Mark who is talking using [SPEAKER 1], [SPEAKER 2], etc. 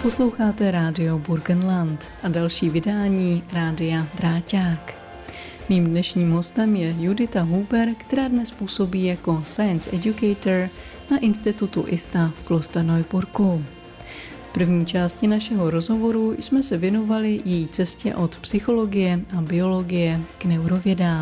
[SPEAKER 1] Posloucháte Rádio Burgenland a další vydání Rádia Dráťák. Mým dnešním hostem je Judita Huber, která dnes působí jako Science Educator na Institutu ISTA v Klosterneuburgu. V první části našeho rozhovoru jsme se věnovali její cestě od psychologie a biologie k neurovědám.